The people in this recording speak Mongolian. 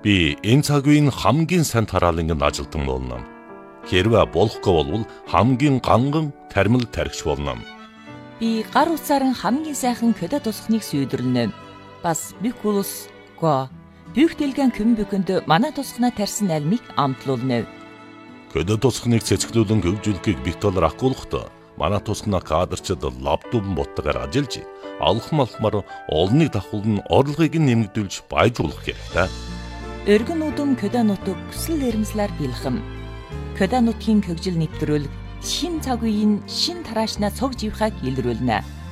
Би энэ цаг үеийн хамгийн сайн тараалангийн ажилтан болно. Хэрвээ болохгүй бол хамгийн ганган тармил тархич болно. Би гар утсаар хамгийн сайхан көдө тусахныг сүйдрлэнэ. Бас бикулус го бүхтэлгэн көмбөкөнд манай тусахна тарьсан альмыг амтлуулна. Көдө тусахныг цэцгэлүүлэн хөгжүүлэхийг бит толор ахгуулахдаа манай тусахна кадрчид лаптоп боттогоор ажиллаж алхмалмаар олныг давхулн орлогыг нэмэгдүүлж баяжуулах хэрэгтэй. Өргөн удам көдө нутаг хүсэл эрмслэр бэлхэм. Көдө нутгийн хөгжил нэвтрүүлэг шин цаг үеийн шин тараашнаа цог живхаг илрүүлнэ.